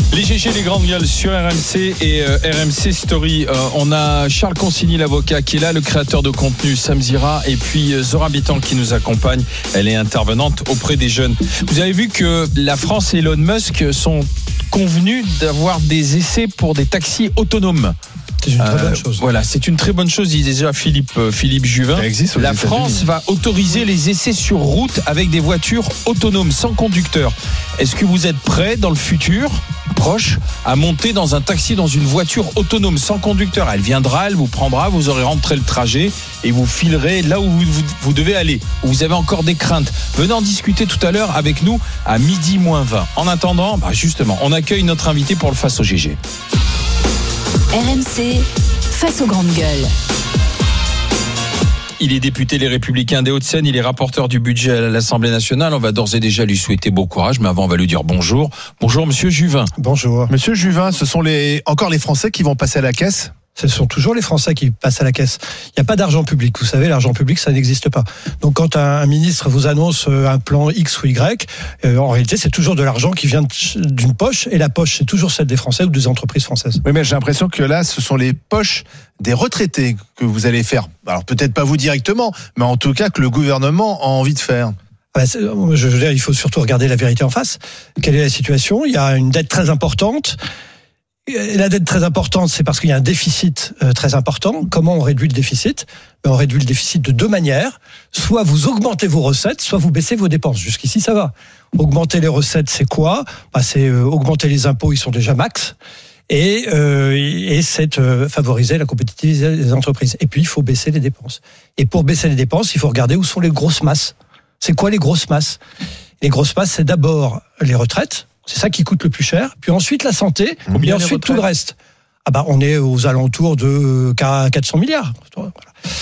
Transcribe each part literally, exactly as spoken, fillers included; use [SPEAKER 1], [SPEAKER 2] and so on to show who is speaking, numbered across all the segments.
[SPEAKER 1] Les G G, les grandes gueules sur R M C et euh, R M C Story. Euh, on a Charles Consigny, l'avocat, qui est là, le créateur de contenu, Sam Zira, et puis euh, Zora Bitan qui nous accompagne. Elle est intervenante auprès des jeunes. Vous avez vu que la France et Elon Musk sont convenus d'avoir des essais pour des taxis autonomes.
[SPEAKER 2] C'est une très
[SPEAKER 1] euh,
[SPEAKER 2] bonne chose.
[SPEAKER 1] Voilà, c'est une très bonne chose, disait déjà Philippe, euh, Philippe Juvin. La France va autoriser les essais sur route avec des voitures autonomes, sans conducteur. Est-ce que vous êtes prêts dans le futur, proche, à monter dans un taxi, dans une voiture autonome, sans conducteur? Elle viendra, elle vous prendra, vous aurez rentré le trajet et vous filerez là où vous, vous, vous devez aller, où vous avez encore des craintes. Venez en discuter tout à l'heure avec nous à midi moins vingt. En attendant, bah justement, on accueille notre invité pour le Face au G G.
[SPEAKER 3] R M C, face aux grandes gueules.
[SPEAKER 1] Il est député Les Républicains des Hauts-de-Seine, il est rapporteur du budget à l'Assemblée nationale. On va d'ores et déjà lui souhaiter bon courage, mais avant on va lui dire bonjour. Bonjour Monsieur Juvin.
[SPEAKER 2] Bonjour.
[SPEAKER 4] Monsieur Juvin, ce sont les encore les Français qui vont passer à la caisse ?
[SPEAKER 2] Ce sont toujours les Français qui passent à la caisse. Il n'y a pas d'argent public. Vous savez, l'argent public, ça n'existe pas. Donc, quand un ministre vous annonce un plan X ou Y, euh, en réalité, c'est toujours de l'argent qui vient d'une poche. Et la poche, c'est toujours celle des Français ou des entreprises françaises.
[SPEAKER 4] Oui, mais j'ai l'impression que là, ce sont les poches des retraités que vous allez faire. Alors, peut-être pas vous directement, mais en tout cas que le gouvernement a envie de faire.
[SPEAKER 2] Je veux dire, il faut surtout regarder la vérité en face. Quelle est la situation ? Il y a une dette très importante. La dette très importante, c'est parce qu'il y a un déficit très important. Comment on réduit le déficit ? On réduit le déficit de deux manières. Soit vous augmentez vos recettes, soit vous baissez vos dépenses. Jusqu'ici, ça va. Augmenter les recettes, c'est quoi ? Bah, c'est euh, augmenter les impôts, ils sont déjà max. Et, euh, et c'est euh, favoriser la compétitivité des entreprises. Et puis, il faut baisser les dépenses. Et pour baisser les dépenses, il faut regarder où sont les grosses masses. C'est quoi les grosses masses ? Les grosses masses, c'est d'abord les retraites. C'est ça qui coûte le plus cher. Puis ensuite, la santé.
[SPEAKER 4] Combien
[SPEAKER 2] et ensuite, tout le reste. Ah bah, on est aux alentours de quatre cents milliards. Voilà.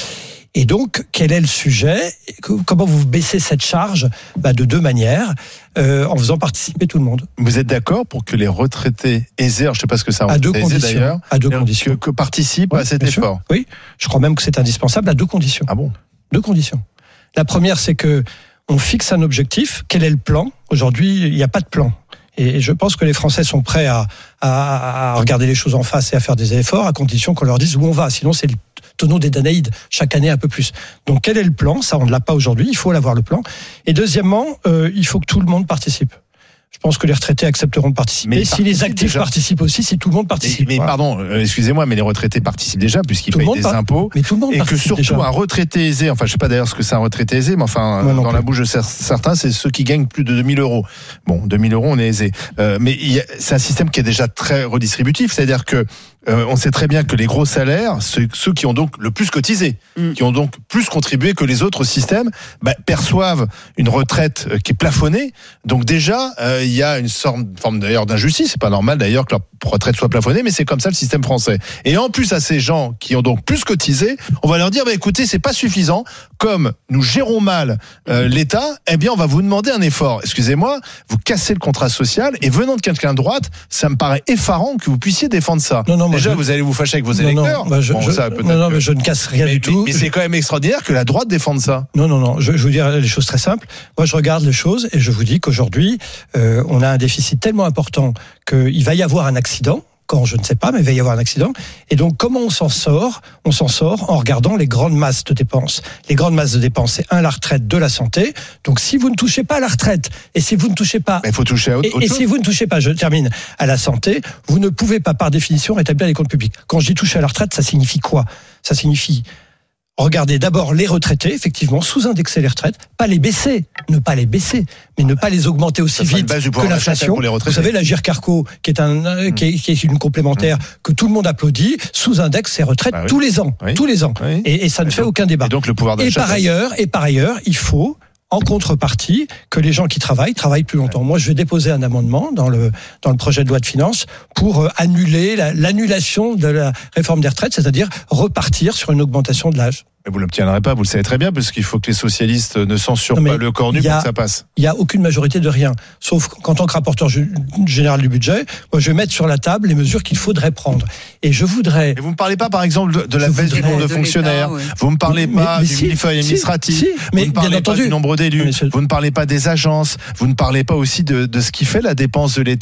[SPEAKER 2] Et donc, quel est le sujet ? Comment vous baissez cette charge ? Bah, de deux manières, euh, en faisant participer tout le monde.
[SPEAKER 4] Vous êtes d'accord pour que les retraités aisés, je ne sais pas ce que ça
[SPEAKER 2] à deux
[SPEAKER 4] conditions,
[SPEAKER 2] d'ailleurs, à deux conditions,
[SPEAKER 4] que, que participent oui, à cet effort.
[SPEAKER 2] Sûr. Oui, je crois même que c'est indispensable à deux conditions.
[SPEAKER 4] Ah bon ?
[SPEAKER 2] Deux conditions. La première, c'est que on fixe un objectif. Quel est le plan ? Aujourd'hui, il n'y a pas de plan. Et je pense que les Français sont prêts à, à, à regarder les choses en face et à faire des efforts, à condition qu'on leur dise où on va. Sinon, c'est le tonneau des Danaïdes, chaque année un peu plus. Donc, quel est le plan ? Ça, on ne l'a pas aujourd'hui. Il faut l'avoir, le plan. Et deuxièmement, euh, il faut que tout le monde participe. Je pense que les retraités accepteront de participer. Mais si les actifs déjà. participent aussi, si tout le monde participe.
[SPEAKER 4] Mais, mais pardon, euh, excusez-moi, mais les retraités participent déjà puisqu'ils payent des par... impôts.
[SPEAKER 2] Mais tout le monde
[SPEAKER 4] et que surtout
[SPEAKER 2] déjà.
[SPEAKER 4] un retraité aisé, enfin je sais pas d'ailleurs ce que c'est un retraité aisé, mais enfin non, non dans plus. La bouche de certains, c'est ceux qui gagnent plus de deux mille euros. Bon, deux mille euros, on est aisé. Euh, mais il y a, c'est un système qui est déjà très redistributif, c'est-à-dire que Euh, on sait très bien que les gros salaires, ceux, ceux qui ont donc le plus cotisé, mm. qui ont donc plus contribué que les autres systèmes, bah, perçoivent une retraite euh, qui est plafonnée. Donc déjà, euh, il y a une sorte, forme d'ailleurs d'injustice. C'est pas normal d'ailleurs que leur retraite soit plafonnée, mais c'est comme ça le système français. Et en plus à ces gens qui ont donc plus cotisé, on va leur dire bah, écoutez, c'est pas suffisant. Comme nous gérons mal euh, l'État, eh bien on va vous demander un effort. Excusez-moi, vous cassez le contrat social et venant de quelqu'un de droite, ça me paraît effarant que vous puissiez défendre ça.
[SPEAKER 2] Non, non,
[SPEAKER 4] Déjà,
[SPEAKER 2] je...
[SPEAKER 4] vous allez vous fâcher avec vos
[SPEAKER 2] non,
[SPEAKER 4] électeurs.
[SPEAKER 2] Non, bah je,
[SPEAKER 4] bon,
[SPEAKER 2] je,
[SPEAKER 4] ça,
[SPEAKER 2] non, non, mais je ne casse rien
[SPEAKER 4] mais,
[SPEAKER 2] du tout.
[SPEAKER 4] Mais, mais c'est quand même extraordinaire que la droite défende ça.
[SPEAKER 2] Non, non, non. Je, je vous dire les choses très simples. Moi, je regarde les choses et je vous dis qu'aujourd'hui, euh, on a un déficit tellement important qu'il va y avoir un accident. Quand je ne sais pas, mais il va y avoir un accident. Et donc, comment on s'en sort ? On s'en sort en regardant les grandes masses de dépenses. Les grandes masses de dépenses, c'est un, la retraite, deux, la santé. Donc, si vous ne touchez pas à la retraite, et si vous ne touchez pas...
[SPEAKER 4] Il faut toucher à autre, autre
[SPEAKER 2] et,
[SPEAKER 4] chose.
[SPEAKER 2] Et si vous ne touchez pas, je termine, à la santé, vous ne pouvez pas, par définition, rétablir les comptes publics. Quand je dis toucher à la retraite, ça signifie quoi ? Ça signifie... Regardez d'abord les retraités, effectivement, sous-indexer les retraites, pas les baisser, ne pas les baisser, mais ne pas les augmenter aussi vite que l'inflation. Vous savez, la Gircarco, qui est, un, mmh. qui, est, qui est une complémentaire mmh. que tout le monde applaudit, sous-indexe ses retraites bah oui. tous les ans, oui. tous les ans, oui. et, et ça ne et fait donc, aucun débat.
[SPEAKER 4] Et donc le pouvoir d'achat.
[SPEAKER 2] Et par ailleurs, et par ailleurs, il faut en contrepartie que les gens qui travaillent travaillent plus longtemps. Moi, je vais déposer un amendement dans le dans le projet de loi de finances pour euh, annuler la, l'annulation de la réforme des retraites, c'est-à-dire repartir sur une augmentation de l'âge.
[SPEAKER 4] Mais vous ne l'obtiendrez pas, vous le savez très bien, parce qu'il faut que les socialistes ne censurent pas le corps nu pour que ça passe.
[SPEAKER 2] Il n'y a aucune majorité de rien. Sauf qu'en tant que rapporteur général du budget, moi je vais mettre sur la table les mesures qu'il faudrait prendre. Et je voudrais...
[SPEAKER 4] Et vous ne me parlez pas, par exemple, de, de la baisse du nombre de, de fonctionnaires. Ouais. Vous ne me parlez
[SPEAKER 2] mais,
[SPEAKER 4] pas
[SPEAKER 2] mais
[SPEAKER 4] du
[SPEAKER 2] si,
[SPEAKER 4] millefeuille administratif.
[SPEAKER 2] Si, si,
[SPEAKER 4] vous ne parlez pas
[SPEAKER 2] entendu.
[SPEAKER 4] du nombre d'élus. Vous ne parlez pas des agences. Vous ne parlez pas aussi de, de ce qui fait la dépense de l'État.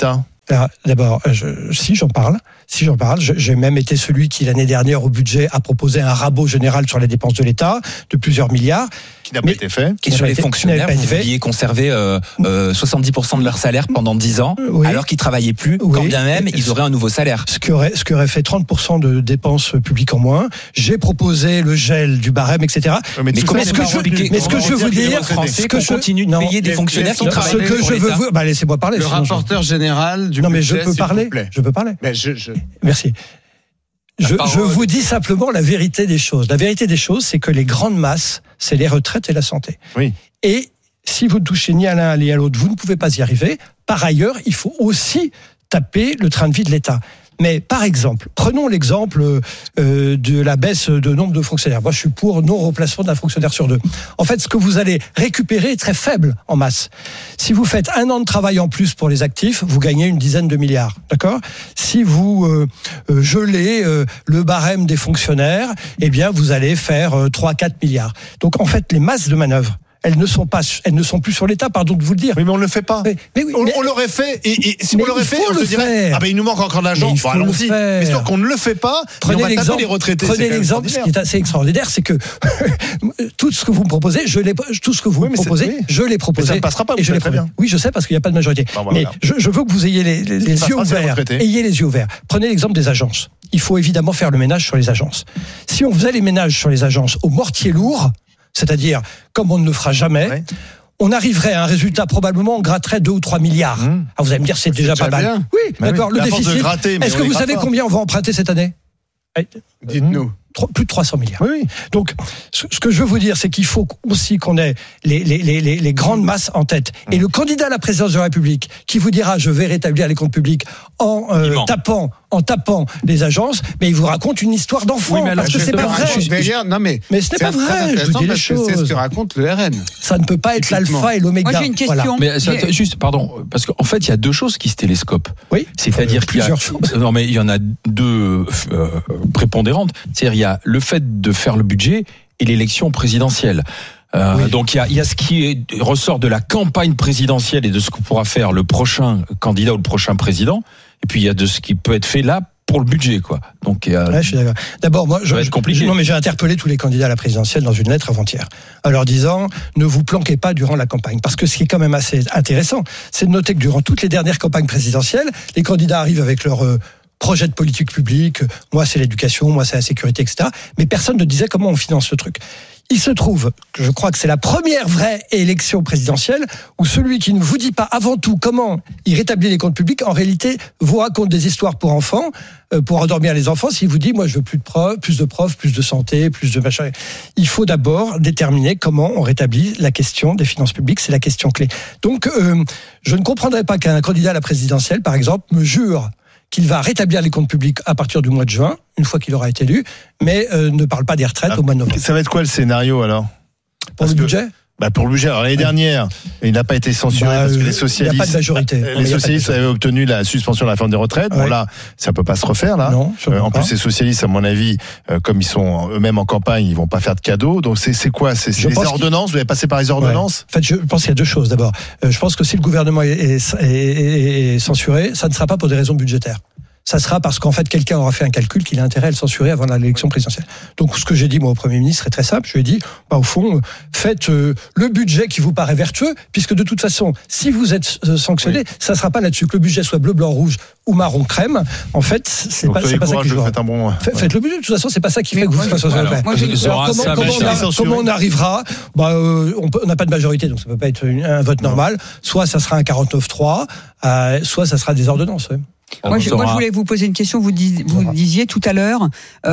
[SPEAKER 2] Alors, d'abord, je, si j'en parle, si j'en parle, je, j'ai même été celui qui l'année dernière au budget a proposé un rabot général sur les dépenses de l'État de plusieurs milliards.
[SPEAKER 4] Qui n'a pas été fait.
[SPEAKER 5] Et sur les été, fonctionnaires, vous vouliez conserver euh, euh, soixante-dix pour cent de leur salaire pendant dix ans, oui. alors qu'ils travaillaient plus, oui. quand bien même ils auraient un nouveau salaire.
[SPEAKER 2] Ce qui aurait, ce qui aurait fait trente pour cent de dépenses publiques en moins. J'ai proposé le gel du barème, et cetera.
[SPEAKER 5] Mais, mais comment est-ce que je,
[SPEAKER 2] mais ce que je veux dire,
[SPEAKER 5] c'est que je continue de payer des fonctionnaires qui travaillent
[SPEAKER 2] pour l'État. Ce que je veux, bah laissez-moi parler.
[SPEAKER 6] Le rapporteur général du
[SPEAKER 2] non mais je
[SPEAKER 6] budget,
[SPEAKER 2] peux parler. Je peux parler.
[SPEAKER 6] Mais je, je...
[SPEAKER 2] Merci. Je, je vous dis simplement la vérité des choses. La vérité des choses, c'est que les grandes masses, c'est les retraites et la santé.
[SPEAKER 4] Oui.
[SPEAKER 2] Et si vous ne touchez ni à l'un ni à l'autre, vous ne pouvez pas y arriver. Par ailleurs, il faut aussi taper le train de vie de l'État. Mais par exemple, prenons l'exemple euh, de la baisse de nombre de fonctionnaires. Moi, je suis pour non-remplacement d'un fonctionnaire sur deux. En fait, ce que vous allez récupérer est très faible en masse. Si vous faites un an de travail en plus pour les actifs, vous gagnez une dizaine de milliards. D'accord ? Si vous euh, euh, gelez euh, le barème des fonctionnaires, eh bien, vous allez faire euh, trois à quatre milliards. Donc, en fait, les masses de manœuvre, elles ne sont pas, elles ne sont plus sur l'État, pardon de vous le dire.
[SPEAKER 4] Oui, mais on ne le fait pas.
[SPEAKER 2] Mais, mais oui,
[SPEAKER 4] on,
[SPEAKER 2] mais,
[SPEAKER 4] on l'aurait fait, et, et si on l'aurait fait, on se dirait,
[SPEAKER 2] faire.
[SPEAKER 4] ah ben il nous manque encore de l'argent. Bon, allons-y. Mais sûr qu'on ne le fait pas.
[SPEAKER 2] Prenez
[SPEAKER 4] on va
[SPEAKER 2] l'exemple.
[SPEAKER 4] Les retraités,
[SPEAKER 2] prenez l'exemple. Ce qui est assez extraordinaire, c'est que tout ce que vous me proposez, je l'ai, tout ce que vous oui, me proposez, oui. je l'ai proposé.
[SPEAKER 4] Mais ça ne passera pas.
[SPEAKER 2] Et je l'ai très bien. Oui, je sais parce qu'il n'y a pas de majorité. Bon, voilà. Mais je, je veux que vous ayez les, les, les yeux ouverts. Ayez les yeux ouverts. Prenez l'exemple des agences. Il faut évidemment faire le ménage sur les agences. Si on faisait les ménages sur les agences au mortier lourd, c'est-à-dire comme on ne le fera jamais. Ouais. On arriverait à un résultat, probablement, on gratterait deux ou trois milliards. Mmh. Ah, vous allez me dire, c'est, c'est déjà pas mal. Bien. Oui, bah d'accord, oui. Le déficit. De gratter, est-ce que vous savez pas. Combien on va emprunter cette année ?
[SPEAKER 6] Dites-nous.
[SPEAKER 2] Plus de trois cents milliards.
[SPEAKER 4] Oui, oui.
[SPEAKER 2] Donc, ce que je veux vous dire, c'est qu'il faut aussi qu'on ait les, les, les, les, les grandes masses en tête. Et le candidat à la présidence de la République, qui vous dira, je vais rétablir les comptes publics en euh, tapant, en tapant les agences, mais il vous raconte une histoire d'enfant. Oui, parce que c'est pas vrai.
[SPEAKER 6] Je vais dire, non mais,
[SPEAKER 2] mais ce n'est pas vrai. Je vous dis les choses.
[SPEAKER 6] C'est ce que raconte le R N.
[SPEAKER 2] Ça ne peut pas être l'alpha et l'oméga.
[SPEAKER 7] Moi, j'ai une question.
[SPEAKER 1] Voilà. Mais ça, juste, pardon, parce qu'en fait, il y a deux choses qui se télescopent.
[SPEAKER 2] Oui.
[SPEAKER 1] C'est-à-dire qu'il y a, non mais il y en a deux euh, prépondérantes. C'est-à-dire il y a le fait de faire le budget et l'élection présidentielle. Euh, oui. Donc il y a, il y a ce qui est, ressort de la campagne présidentielle et de ce que pourra faire le prochain candidat ou le prochain président. Et puis il y a de ce qui peut être fait là pour le budget, quoi. Donc, euh,
[SPEAKER 2] ouais, je suis d'accord. D'abord, moi, je,
[SPEAKER 1] être compliqué.
[SPEAKER 2] Je, non, mais j'ai interpellé tous les candidats à la présidentielle dans une lettre avant-hier, en leur disant ne vous planquez pas durant la campagne, parce que ce qui est quand même assez intéressant, c'est de noter que durant toutes les dernières campagnes présidentielles, les candidats arrivent avec leur euh, projet de politique publique. Moi, c'est l'éducation, moi, c'est la sécurité, et cetera. Mais personne ne disait comment on finance le truc. Il se trouve que je crois que c'est la première vraie élection présidentielle où celui qui ne vous dit pas avant tout comment il rétablit les comptes publics, en réalité, vous raconte des histoires pour enfants, euh, pour endormir les enfants. S'il vous dit, moi, je veux plus de profs, plus de profs, plus de santé, plus de machin. Il faut d'abord déterminer comment on rétablit la question des finances publiques. C'est la question clé. Donc, euh, je ne comprendrais pas qu'un candidat à la présidentielle, par exemple, me jure qu'il va rétablir les comptes publics à partir du mois de juin, une fois qu'il aura été élu, mais euh, ne parle pas des retraites ah, au mois de novembre.
[SPEAKER 4] Ça va être quoi le scénario alors ?
[SPEAKER 2] Pour
[SPEAKER 4] parce
[SPEAKER 2] le
[SPEAKER 4] que,
[SPEAKER 2] budget ?
[SPEAKER 4] Bah pour le budget. Alors l'année dernière, il n'a pas été censuré bah, parce que les socialistes, il n'y a pas de
[SPEAKER 2] majorité.
[SPEAKER 4] Les non, socialistes avaient obtenu la suspension de la réforme des retraites. Ouais. Bon là, ça peut pas se refaire là.
[SPEAKER 2] Non,
[SPEAKER 4] euh, en plus, les socialistes, à mon avis, euh, comme ils sont eux-mêmes en campagne, ils vont pas faire de cadeaux. Donc c'est c'est quoi ? C'est, c'est les ordonnances. Vous allez passer par les ordonnances ?
[SPEAKER 2] Ouais. En fait, je pense qu'il y a deux choses. D'abord, euh, je pense que si le gouvernement est, est, est, est censuré, ça ne sera pas pour des raisons budgétaires. Ça sera parce qu'en fait, quelqu'un aura fait un calcul qu'il a intérêt à le censurer avant l'élection présidentielle. Donc, ce que j'ai dit, moi, au Premier ministre, est très simple. Je lui ai dit, bah, au fond, faites euh, le budget qui vous paraît vertueux, puisque de toute façon, si vous êtes euh, sanctionné, oui. ça ne sera pas là-dessus. Que le budget soit bleu, blanc, rouge ou marron crème, en fait, c'est
[SPEAKER 4] Donc,
[SPEAKER 2] pas, c'est pas ça qui joue.
[SPEAKER 4] Faites, un bon...
[SPEAKER 2] Faites, faites le budget. De toute façon, c'est pas ça qui mais fait que vous soyez sanctionné. Comment, comment, on a, comment on arrivera bah, euh, On n'a pas de majorité, donc ça ne peut pas être un vote non. normal. Soit ça sera un quarante-neuf trois, euh, soit ça sera des ordonnances. Ouais.
[SPEAKER 7] Moi je, moi, je voulais vous poser une question. Vous, dis, vous disiez tout à l'heure,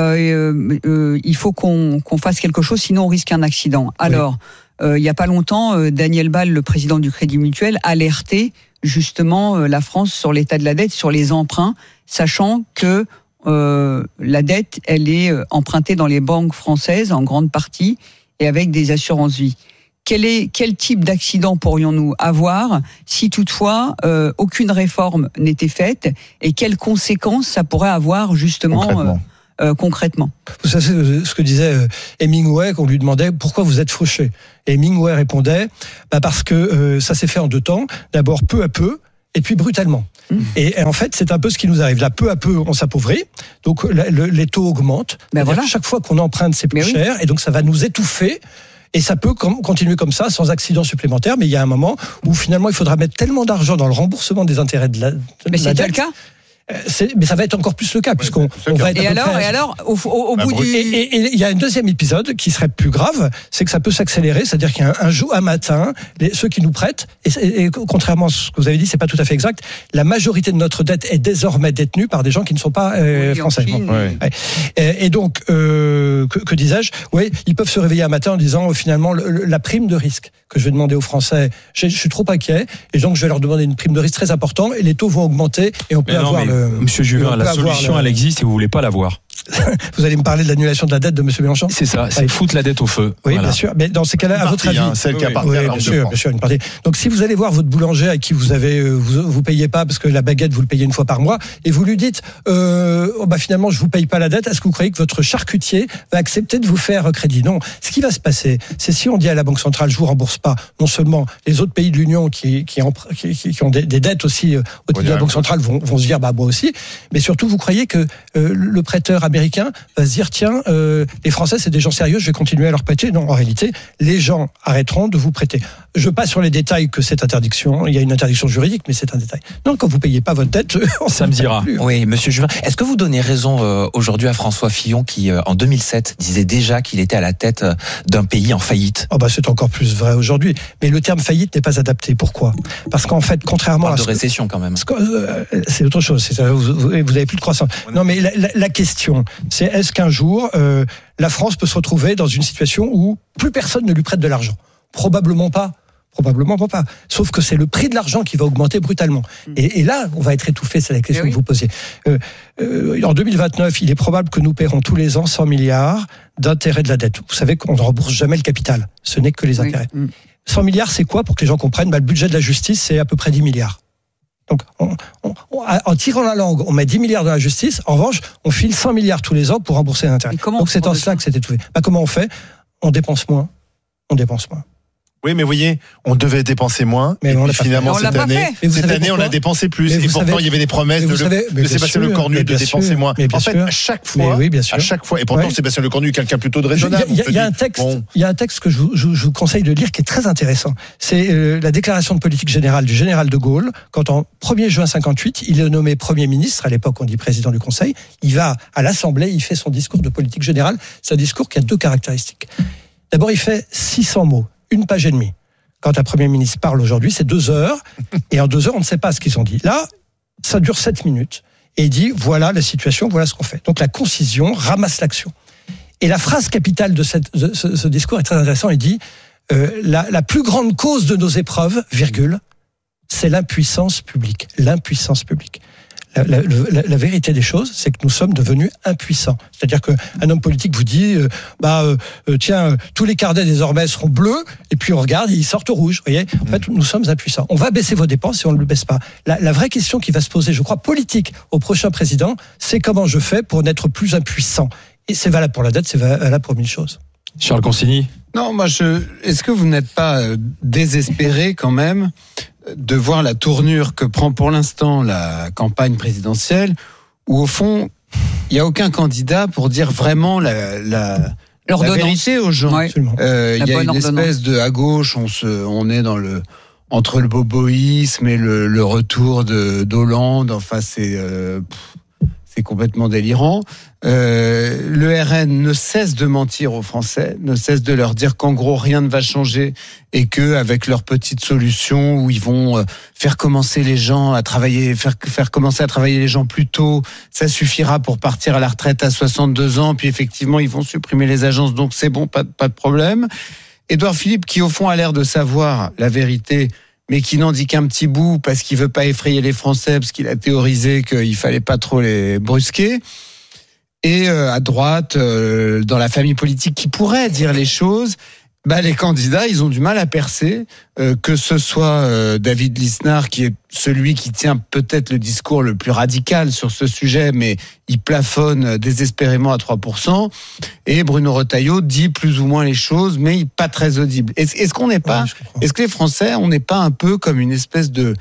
[SPEAKER 7] euh, euh, il faut qu'on, qu'on fasse quelque chose, sinon on risque un accident. Alors, oui. euh, il n'y a pas longtemps, euh, Daniel Ball, le président du Crédit Mutuel, alertait justement euh, la France sur l'état de la dette, sur les emprunts, sachant que euh, la dette, elle est empruntée dans les banques françaises en grande partie et avec des assurances-vie. Quel, est, quel type d'accident pourrions-nous avoir si toutefois euh, aucune réforme n'était faite et quelles conséquences ça pourrait avoir justement concrètement, euh, euh, concrètement.
[SPEAKER 2] Vous savez ce que disait euh, Hemingway, qu'on lui demandait pourquoi vous êtes fauché. Et Hemingway répondait bah parce que euh, ça s'est fait en deux temps, d'abord peu à peu et puis brutalement. Mmh. Et, et en fait, c'est un peu ce qui nous arrive. Là, peu à peu, on s'appauvrit. Donc, le, le, les taux augmentent. Ben voilà. Chaque fois qu'on emprunte, c'est plus mais cher. Oui. Et donc, ça va nous étouffer. Et ça peut continuer comme ça, sans accident supplémentaire. Mais il y a un moment où, finalement, il faudra mettre tellement d'argent dans le remboursement des intérêts de la, de
[SPEAKER 7] mais
[SPEAKER 2] la
[SPEAKER 7] c'est
[SPEAKER 2] dette.
[SPEAKER 7] le cas.
[SPEAKER 2] C'est, mais ça va être encore plus le cas, ouais, puisqu'on on va être
[SPEAKER 7] et, alors, et alors, au, au, au bah, bout du...
[SPEAKER 2] Et il y a un deuxième épisode qui serait plus grave, c'est que ça peut s'accélérer, c'est-à-dire qu'il y a un, un jour, un matin, les, ceux qui nous prêtent, et, et, et contrairement à ce que vous avez dit, c'est pas tout à fait exact, la majorité de notre dette est désormais détenue par des gens qui ne sont pas euh, oui, français. Bon, ouais. Ouais. Et, et donc, euh, que, que disais-je, oui, ils peuvent se réveiller un matin en disant, euh, finalement, le, le, la prime de risque que je vais demander aux Français, je, je suis trop inquiet, et donc je vais leur demander une prime de risque très importante, et les taux vont augmenter, et on peut
[SPEAKER 1] mais non,
[SPEAKER 2] avoir le...
[SPEAKER 1] Monsieur Juvin, la solution, le... elle existe et vous voulez pas la voir.
[SPEAKER 2] Vous allez me parler de l'annulation de la dette de M. Mélenchon ?
[SPEAKER 1] C'est ça, c'est ouais. foutre la dette au feu.
[SPEAKER 2] Oui, voilà. Bien sûr. Mais dans ces cas-là, à votre avis,
[SPEAKER 4] hein, celle qui appartient
[SPEAKER 2] oui,
[SPEAKER 4] à
[SPEAKER 2] bien sûr, bien sûr, une partie. Donc, si vous allez voir votre boulanger à qui vous avez, vous, vous payez pas parce que la baguette vous le payez une fois par mois, et vous lui dites, euh, oh bah finalement je vous paye pas la dette, est-ce que vous croyez que votre charcutier va accepter de vous faire crédit ? Non. Ce qui va se passer, c'est si on dit à la Banque centrale, je vous rembourse pas, non seulement les autres pays de l'Union qui qui, qui, qui ont des, des dettes aussi euh, au niveau de la Banque centrale vont, vont se dire, bah moi aussi, mais surtout vous croyez que euh, le prêteur américain va se dire tiens, euh, les Français c'est des gens sérieux, je vais continuer à leur prêter. Non, en réalité, les gens arrêteront de vous prêter. Je passe sur les détails que cette interdiction, il y a une interdiction juridique, mais c'est un détail. Non, quand vous payez pas votre dette, on
[SPEAKER 5] ça me dira. Plus. Oui, Monsieur Juvin, est-ce que vous donnez raison euh, aujourd'hui à François Fillon qui, euh, en deux mille sept, disait déjà qu'il était à la tête euh, d'un pays en faillite ?
[SPEAKER 2] Oh bah c'est encore plus vrai aujourd'hui. Mais le terme faillite n'est pas adapté. Pourquoi ? Parce qu'en fait, contrairement
[SPEAKER 5] à
[SPEAKER 2] de
[SPEAKER 5] ce récession quand même.
[SPEAKER 2] Que, euh, c'est autre chose. C'est, vous, vous avez plus de croissance. Non, mais la, la, la question, c'est est-ce qu'un jour euh, la France peut se retrouver dans une situation où plus personne ne lui prête de l'argent ? Probablement pas. Probablement pas. Sauf que c'est le prix de l'argent qui va augmenter brutalement. Et, et là, on va être étouffé. C'est la question oui. que vous posiez. Euh, euh, en deux mille vingt-neuf, il est probable que nous paierons tous les ans cent milliards d'intérêts de la dette. Vous savez qu'on ne rembourse jamais le capital. Ce n'est que les oui. intérêts. Mm. cent milliards, c'est quoi pour que les gens comprennent ? Bah, le budget de la justice, c'est à peu près dix milliards. Donc, on, on, on, en tirant la langue, on met dix milliards dans la justice. En revanche, on file cent milliards tous les ans pour rembourser les intérêts. Donc, c'est en cela que c'est étouffé. Bah, comment on fait ? On dépense moins. On dépense moins.
[SPEAKER 4] Oui, mais vous voyez, on devait dépenser moins, mais et puis finalement cette année, cette année, on a dépensé plus. Et pourtant, savez, il y avait des promesses de, savez, le, de Sébastien sûr, Lecornu de dépenser sûr, moins. En fait, à chaque fois, oui, à chaque fois, et pourtant, oui. Sébastien Lecornu est quelqu'un plutôt de raisonnable.
[SPEAKER 2] Il y a, il y a un texte, bon. il y a un texte que je vous, je, je vous conseille de lire qui est très intéressant. C'est euh, la déclaration de politique générale du général de Gaulle, quand en premier juin cinquante-huit, il est nommé Premier ministre. À l'époque, on dit président du Conseil. Il va à l'Assemblée, il fait son discours de politique générale. C'est un discours qui a deux caractéristiques. D'abord, il fait six cents mots, une page et demie. Quand un Premier ministre parle aujourd'hui, c'est deux heures. Et en deux heures, on ne sait pas ce qu'ils ont dit. Là, ça dure sept minutes. Et il dit, voilà la situation, voilà ce qu'on fait. Donc la concision ramasse l'action. Et la phrase capitale de, cette, de ce, ce discours est très intéressant. Il dit, euh, la, la plus grande cause de nos épreuves, virgule, c'est l'impuissance publique. L'impuissance publique. La, la, la, la vérité des choses, c'est que nous sommes devenus impuissants. C'est-à-dire qu'un homme politique vous dit, euh, bah euh, tiens, euh, tous les carnets désormais seront bleus, et puis on regarde, ils sortent rouges. Vous voyez, en fait, nous sommes impuissants. On va baisser vos dépenses si on ne le baisse pas. La, la vraie question qui va se poser, je crois, politique au prochain président, c'est comment je fais pour n'être plus impuissant. Et c'est valable pour la dette, c'est valable pour mille choses.
[SPEAKER 1] Charles Consigny.
[SPEAKER 6] Non, moi, je. Est-ce que vous n'êtes pas désespéré quand même de voir la tournure que prend pour l'instant la campagne présidentielle, où au fond, il n'y a aucun candidat pour dire vraiment la, la, la vérité aux gens.
[SPEAKER 7] Ouais.
[SPEAKER 6] Euh, il y a une espèce de, à gauche, on, se, on est dans le, entre le boboïsme et le, le retour de, d'Hollande, enfin c'est... Euh, c'est complètement délirant. Euh, le R N ne cesse de mentir aux Français, ne cesse de leur dire qu'en gros rien ne va changer et que avec leurs petites solutions où ils vont faire commencer les gens à travailler, faire faire commencer à travailler les gens plus tôt, ça suffira pour partir à la retraite à soixante-deux ans. Puis effectivement ils vont supprimer les agences, donc c'est bon, pas pas de problème. Édouard Philippe, qui au fond a l'air de savoir la vérité, mais qui n'en dit qu'un petit bout parce qu'il veut pas effrayer les Français, parce qu'il a théorisé qu'il fallait pas trop les brusquer. Et euh, à droite, euh, dans la famille politique qui pourrait dire les choses, bah les candidats, ils ont du mal à percer. Euh, que ce soit euh, David Lisnard, qui est celui qui tient peut-être le discours le plus radical sur ce sujet, mais il plafonne désespérément à trois pour cent. Et Bruno Retailleau dit plus ou moins les choses, mais il n'est pas très audible. Est-ce, est-ce qu'on n'est pas, ouais, est-ce que les Français, on n'est pas un peu comme une espèce de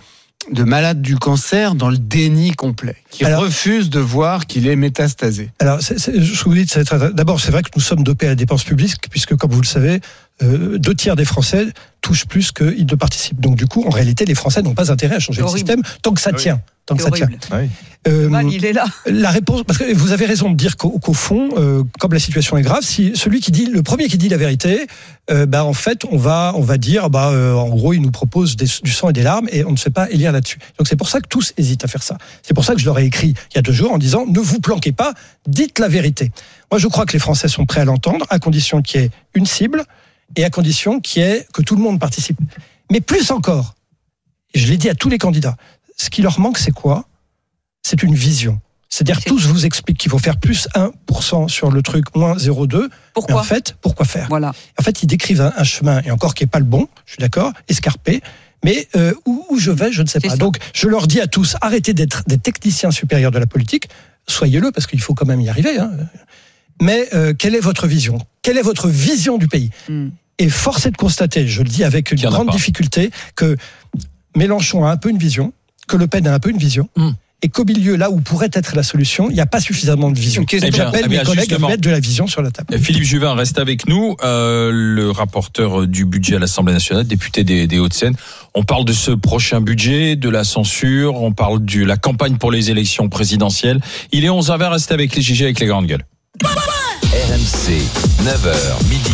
[SPEAKER 6] de malade du cancer dans le déni complet, qui alors, refuse de voir qu'il est métastasé.
[SPEAKER 2] Alors, c'est, c'est, je vous dis, c'est très, d'abord, c'est vrai que nous sommes dopés à la dépense publique, puisque, comme vous le savez, euh, deux tiers des Français touchent plus qu'ils ne participent. Donc, du coup, en réalité, les Français n'ont pas intérêt à changer le système tant que ça tient. Oui. Tant que ça tient.
[SPEAKER 7] Oui. Euh, mal, il est là.
[SPEAKER 2] La réponse, parce que vous avez raison de dire qu'au, qu'au fond, euh, comme la situation est grave, si celui qui dit, le premier qui dit la vérité, euh, bah en fait, on va, on va dire, bah euh, en gros, il nous propose des, du sang et des larmes, et on ne se fait pas élire là-dessus. Donc c'est pour ça que tous hésitent à faire ça. C'est pour ça que je leur ai écrit il y a deux jours en disant, ne vous planquez pas, dites la vérité. Moi, je crois que les Français sont prêts à l'entendre, à condition qu'il y ait une cible et à condition qu'il y ait que tout le monde participe. Mais plus encore, et je l'ai dit à tous les candidats, ce qui leur manque, c'est quoi ? C'est une vision. C'est-à-dire, c'est... tous vous expliquent qu'il faut faire plus un pour cent sur le truc, moins zéro virgule deux.
[SPEAKER 7] Pourquoi ?
[SPEAKER 2] Mais en fait, pourquoi faire ?
[SPEAKER 7] Voilà.
[SPEAKER 2] En fait, ils décrivent un, un chemin, et encore qui n'est pas le bon, je suis d'accord, escarpé, mais euh, où, où je vais, je ne sais c'est pas. Ça. Donc, je leur dis à tous, arrêtez d'être des techniciens supérieurs de la politique, soyez-le, parce qu'il faut quand même y arriver. Hein. Mais euh, quelle est votre vision ? Quelle est votre vision du pays ? mm. Et force est de constater, je le dis avec une grande difficulté, que Mélenchon a un peu une vision, que Le Pen a un peu une vision, mm. et qu'au milieu, là où pourrait être la solution, il n'y a pas suffisamment de vision.
[SPEAKER 1] Eh bien,
[SPEAKER 2] J'appelle
[SPEAKER 1] eh bien,
[SPEAKER 2] mes collègues à mettre de la vision sur la table.
[SPEAKER 1] Philippe Juvin reste avec nous, euh, le rapporteur du budget à l'Assemblée nationale, député des, des Hauts-de-Seine. On parle de ce prochain budget, de la censure, on parle de la campagne pour les élections présidentielles. Il est onze heures vingt, restez avec les G G avec les grandes gueules.
[SPEAKER 8] R M C, neuf heures, midi,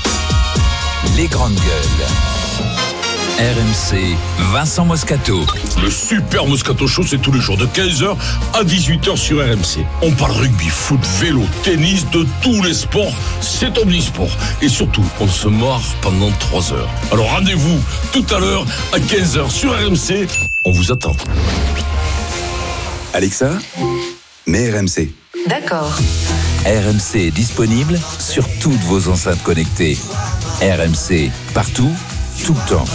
[SPEAKER 8] les grandes gueules. R M C, Vincent Moscato.
[SPEAKER 9] Le super Moscato Show, c'est tous les jours de quinze heures à dix-huit heures sur R M C. On parle rugby, foot, vélo, tennis, de tous les sports. C'est omnisport. Et surtout, on se marre pendant trois heures. Alors rendez-vous tout à l'heure à quinze heures sur R M C. On vous attend.
[SPEAKER 8] Alexa, mets R M C.
[SPEAKER 3] D'accord.
[SPEAKER 8] R M C est disponible sur toutes vos enceintes connectées. R M C, partout, tout le temps.